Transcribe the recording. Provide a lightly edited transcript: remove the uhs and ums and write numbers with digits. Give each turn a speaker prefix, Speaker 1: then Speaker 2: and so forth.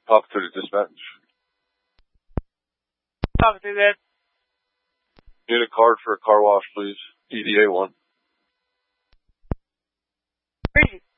Speaker 1: Talk to the dispatch.
Speaker 2: Talk to that.
Speaker 1: Need a card for a car wash, please. EDA 1.
Speaker 2: Crazy.